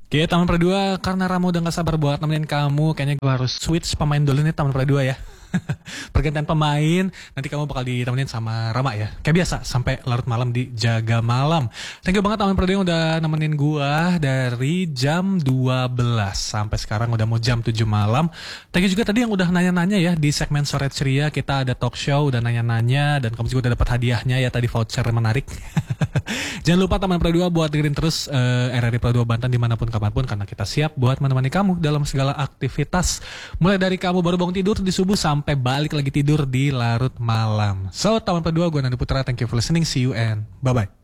Oke, Taman Perdua, karena Rama udah gak sabar buat nemenin kamu, kayaknya gue harus switch pemain dulu nih Taman Perdua ya. Pergantian pemain, nanti kamu bakal ditemenin sama Rama ya. Kayak biasa, sampai larut malam di Jaga Malam. Thank you banget Taman Perdua yang udah nemenin gua dari jam 12 sampai sekarang udah mau jam 7 malam. Thank you juga tadi yang udah nanya-nanya ya di segmen Sore Ceria, kita ada talk show, udah nanya-nanya, dan kamu juga udah dapat hadiahnya ya tadi, voucher menarik. Jangan lupa Taman Perdua buat dengerin terus RRI Perdua Banten dimanapun kapanpun, karena kita siap buat menemani kamu dalam segala aktivitas. Mulai dari kamu baru bangun tidur di subuh sampai balik lagi tidur di larut malam. So, Taman Perdua, gue Nandi Putra, thank you for listening, see you and bye-bye.